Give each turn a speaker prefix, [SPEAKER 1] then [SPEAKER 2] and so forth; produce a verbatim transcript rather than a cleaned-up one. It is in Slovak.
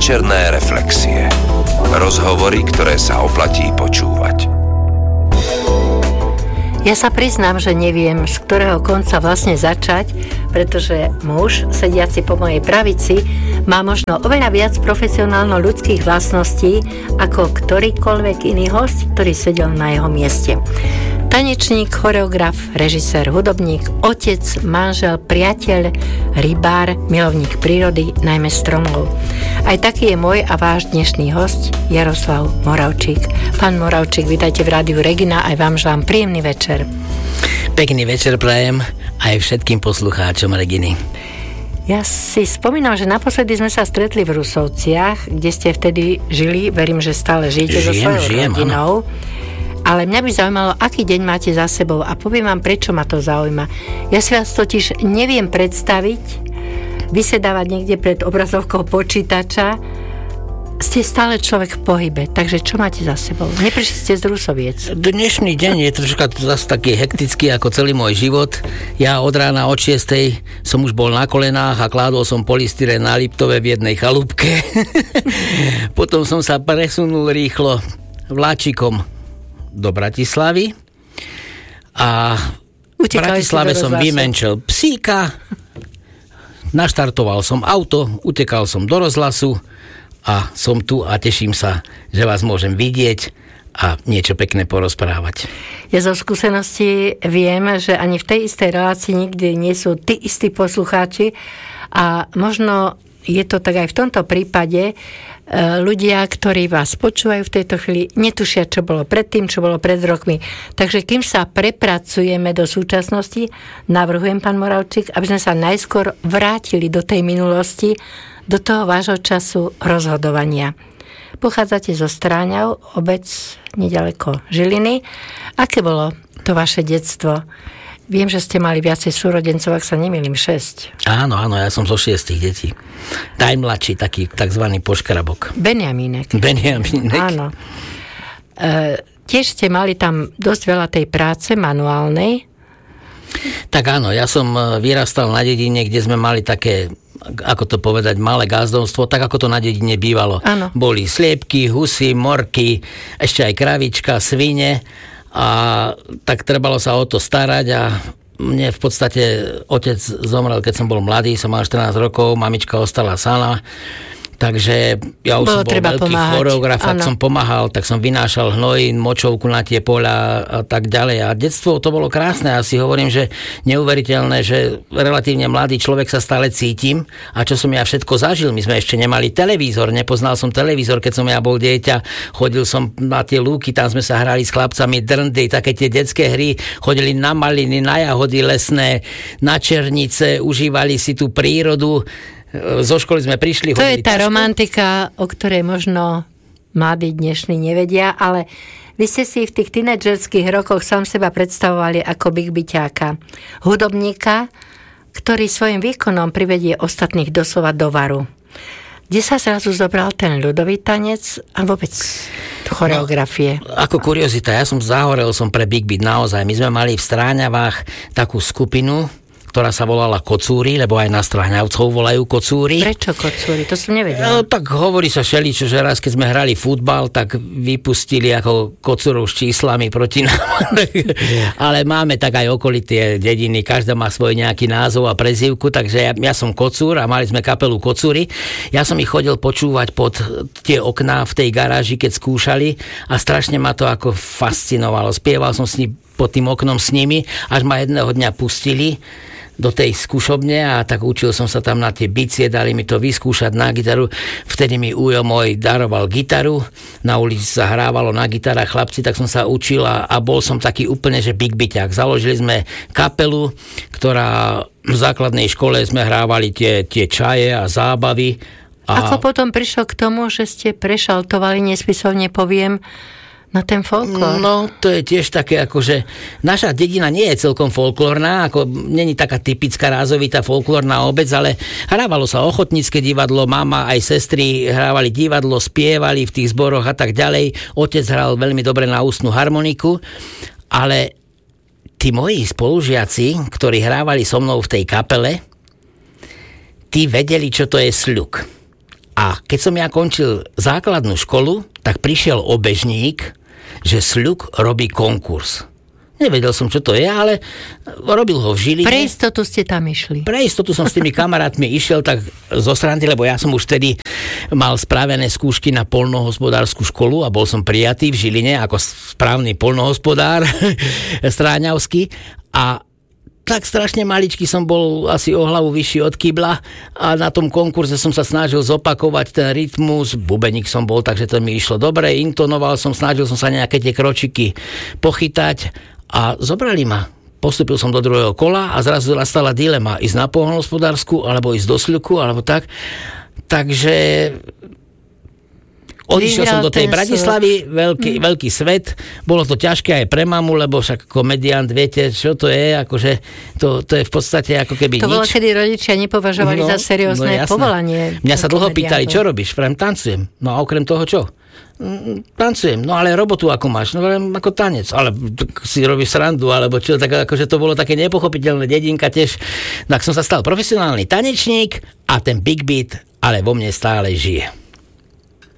[SPEAKER 1] Večerné reflexie. Rozhovory, ktoré sa oplatí počúvať.
[SPEAKER 2] Ja sa priznám, že neviem, z ktorého konca vlastne začať, pretože muž, sediaci po mojej pravici, má možno oveľa viac profesionálno-ľudských vlastností ako ktorýkoľvek iný host, ktorý sedel na jeho mieste. Tanečník, choreograf, režisér, hudobník, otec, manžel, priateľ, rybár, milovník prírody, najmä stromov. Aj taký je môj a váš dnešný host, Jaroslav Moravčík. Pán Moravčík, vítajte v Rádiu Regina, aj vám želám príjemný večer.
[SPEAKER 3] Pekný večer prajem aj všetkým poslucháčom Reginy.
[SPEAKER 2] Ja si spomínam, že naposledy sme sa stretli v Rusovciach, kde ste vtedy žili, verím, že stále žijete so svojou
[SPEAKER 3] žijem,
[SPEAKER 2] rodinou. Áno. Ale mňa by zaujímalo, aký deň máte za sebou a poviem vám, prečo ma to zaujíma. Ja si vás totiž neviem predstaviť, vysedávať niekde pred obrazovkou počítača, ste stále človek v pohybe, takže čo máte za sebou? Neprišli ste z Rusoviec?
[SPEAKER 3] Dnešný deň je troška zase taký hektický ako celý môj život. Ja od rána od šiestej som už bol na kolenách a kládol som polystyren na Liptove v jednej chalúbke. Potom som sa presunul rýchlo vláčikom do Bratislavy a v Bratislave som vymenčil psíka, naštartoval som auto, utekal som do rozhlasu a som tu a teším sa, že vás môžem vidieť a niečo pekné porozprávať.
[SPEAKER 2] Ja zo skúsenosti viem, že ani v tej istej relácii nikdy nie sú tí istí poslucháči a možno je to tak aj v tomto prípade. Ľudia, ktorí vás počúvajú v tejto chvíli, netušia, čo bolo predtým, čo bolo pred rokmi. Takže kým sa prepracujeme do súčasnosti, navrhujem, pán Moravčík, aby sme sa najskôr vrátili do tej minulosti, do toho vášho času rozhodovania. Pochádzate zo Stráňov, obec nedaleko Žiliny. Aké bolo to vaše detstvo? Viem, že ste mali viacej súrodencov, ak sa nemýlim, šesť.
[SPEAKER 3] Áno, áno, ja som zo šiestich detí. Najmladší, taký takzvaný poškrabok.
[SPEAKER 2] Benjamínek.
[SPEAKER 3] Benjamínek.
[SPEAKER 2] Áno. E, tiež ste mali tam dosť veľa tej práce manuálnej.
[SPEAKER 3] Tak áno, ja som vyrastal na dedine, kde sme mali také, ako to povedať, malé gazdovstvo, tak ako to na dedine bývalo.
[SPEAKER 2] Áno.
[SPEAKER 3] Boli sliepky, husy, morky, ešte aj kravička, svine. A tak trebalo sa o to starať a mne v podstate otec zomrel, keď som bol mladý, som mal štrnásť rokov, mamička ostala sama. Takže ja už
[SPEAKER 2] bolo
[SPEAKER 3] som bol veľký
[SPEAKER 2] pomáhať.
[SPEAKER 3] choreograf, ak
[SPEAKER 2] ano.
[SPEAKER 3] som pomáhal, tak som vynášal hnoj, močovku na tie poľa a tak ďalej. A detstvo to bolo krásne. Ja si hovorím, že neuveriteľné, že relatívne mladý človek sa stále cítim. A čo som ja všetko zažil? My sme ešte nemali televízor, nepoznal som televízor, keď som ja bol dieťa. Chodil som na tie lúky, tam sme sa hrali s chlapcami drndy, také tie detské hry. Chodili na maliny, na jahody lesné, na černice, užívali si tú prírodu. Zo školy sme prišli.
[SPEAKER 2] To je tá tašku. Romantika, o ktorej možno mladí dnešní nevedia, ale vy ste si v tých tínedžerských rokoch sám seba predstavovali ako Big Byťáka. Hudobníka, ktorý svojim výkonom privedie ostatných doslova do varu. Kde sa zrazu zobral ten ľudový tanec a vôbec choreografie?
[SPEAKER 3] No, ako kuriozita, ja som zahorel som pre Big Beat naozaj. My sme mali v Stráňavách takú skupinu, ktorá sa volala Kocúri, lebo aj na Stráňavcov volajú Kocúri.
[SPEAKER 2] Prečo Kocúri? To som nevedela.
[SPEAKER 3] No, tak hovorí sa šeličo, že raz, keď sme hrali futbal, tak vypustili ako Kocúrov s číslami proti nám. Ale máme tak aj okolité dediny, každá má svoj nejaký názov a prezývku, takže ja, ja som Kocúr a mali sme kapelu Kocúri. Ja som ich chodil počúvať pod tie okná v tej garáži, keď skúšali a strašne ma to ako fascinovalo. Spieval som s ním pod tým oknom s nimi, až ma jedného dňa pustili do tej skúšobne a tak učil som sa tam na tie bicie, dali mi to vyskúšať na gitaru. Vtedy mi ujo môj daroval gitaru, na ulici sa hrávalo na gitarách chlapci, tak som sa učil a, a bol som taký úplne, že Big Byťák. Založili sme kapelu, ktorá v základnej škole sme hrávali tie, tie čaje a zábavy. A...
[SPEAKER 2] Ako potom prišlo k tomu, že ste prešaltovali, nespisovne poviem, na ten folklór?
[SPEAKER 3] No, to je tiež také, akože naša dedina nie je celkom folklórna, ako není taká typická rázovitá folklórna obec, ale hrávalo sa ochotnícke divadlo, mama aj sestry hrávali divadlo, spievali v tých zboroch a tak ďalej. Otec hral veľmi dobre na ústnu harmoniku, ale tí moji spolužiaci, ktorí hrávali so mnou v tej kapele, tí vedeli, čo to je sľuk. A keď som ja končil základnú školu, tak prišiel obežník, že Sľuk robí konkurs. Nevedel som, čo to je, ale robil ho v Žiline.
[SPEAKER 2] Pre istotu ste tam išli.
[SPEAKER 3] Pre istotu som s tými kamarátmi išiel tak zo srandy, lebo ja som už vtedy mal spravené skúšky na poľnohospodárskú školu a bol som prijatý v Žiline ako správny poľnohospodár stráňavský a tak strašne maličký som bol asi o hlavu vyšší od kybla a na tom konkurze som sa snažil zopakovať ten rytmus, bubeník som bol, takže to mi išlo dobre, intonoval som, snažil som sa nejaké tie kročiky pochytať a zobrali ma. Postúpil som do druhého kola a zrazu nastala dilema, ísť na poľnohospodársku alebo ísť do Sľuku alebo tak. Takže odišiel som do tej Bratislavy, veľký, mm. veľký svet. Bolo to ťažké aj pre mamu, lebo však komediant, viete, čo to je, akože to, to je v podstate ako keby
[SPEAKER 2] to
[SPEAKER 3] nič.
[SPEAKER 2] To bolo, kedy rodičia nepovažovali
[SPEAKER 3] no,
[SPEAKER 2] za seriózne
[SPEAKER 3] no,
[SPEAKER 2] povolanie.
[SPEAKER 3] Mňa sa dlho pýtali, čo robíš? Vrem, tancujem. No a okrem toho čo? Tancujem, no ale robotu ako máš? No vrem, ako tanec. Ale si robíš srandu, alebo čo, tak akože to bolo také nepochopiteľné, dedinka tiež. Tak som sa stal profesionálny tanečník a ten big beat ale vo mne stále žije.